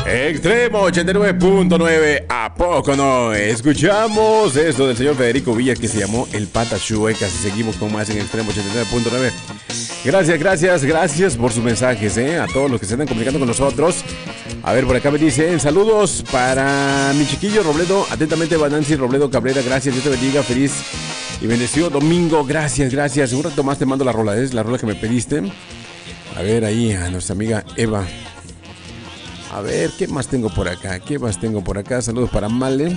Extremo 89.9, ¿a poco no? Escuchamos esto del señor Federico Villa que se llamó El Pata Chuecas y seguimos con más en Extremo 89.9. Gracias por sus mensajes, a todos los que se están comunicando con nosotros. A ver, por acá me dicen saludos para mi chiquillo Robledo, atentamente Nancy Robledo Cabrera, gracias, Dios te bendiga, feliz y bendecido domingo, gracias. Un rato más te mando la rola, es la rola que me pediste. A ver, ahí a nuestra amiga Eva. A ver, ¿qué más tengo por acá? Saludos para Male,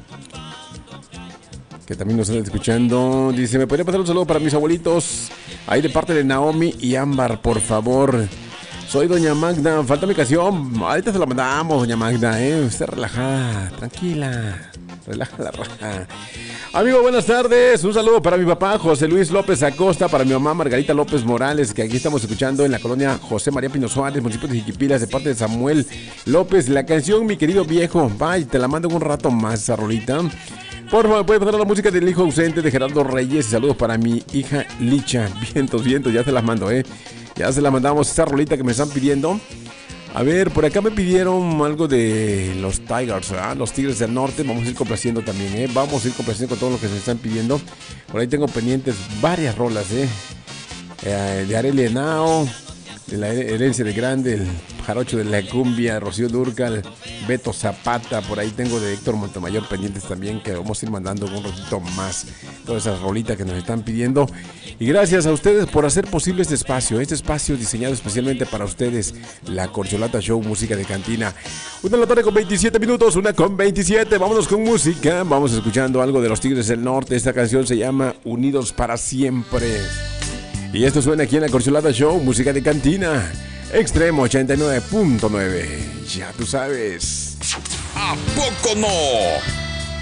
que también nos están escuchando. Dice, ¿me podría pasar un saludo para mis abuelitos? Ahí de parte de Naomi y Ámbar, por favor. Soy doña Magda, falta mi canción. Ahorita se la mandamos, doña Magda, Usted relajada, tranquila. Relaja la raja. Amigo, buenas tardes. Un saludo para mi papá, José Luis López Acosta, para mi mamá, Margarita López Morales, que aquí estamos escuchando en la colonia José María Pino Suárez, municipio de Jiquipilas, de parte de Samuel López. La canción, mi querido viejo. Bye, te la mando un rato más, esa rolita. Por favor, puede poner la música del hijo ausente de Gerardo Reyes. Y saludos para mi hija Licha. Vientos, ya se las mando, Ya se la mandamos, esa rolita que me están pidiendo. A ver, por acá me pidieron algo de los Tigers, los Tigres del Norte. Vamos a ir complaciendo también, Vamos a ir complaciendo con todo lo que se están pidiendo. Por ahí tengo pendientes varias rolas, de Arelia Henao, de la herencia de Grande, el jarocho de la cumbia, Rocío Dúrcal, Beto Zapata. Por ahí tengo de Héctor Montemayor pendientes también, que vamos a ir mandando un ratito más todas esas rolitas que nos están pidiendo. Y gracias a ustedes por hacer posible este espacio diseñado especialmente para ustedes, La Corcholata Show, música de cantina. 1 de la tarde con 27 minutos, 1:27, vámonos con música. Vamos escuchando algo de los Tigres del Norte. Esta canción se llama Unidos para Siempre. Y esto suena aquí en La Corcholata Show, música de cantina. Extremo 89.9, ya tú sabes. ¿A poco no?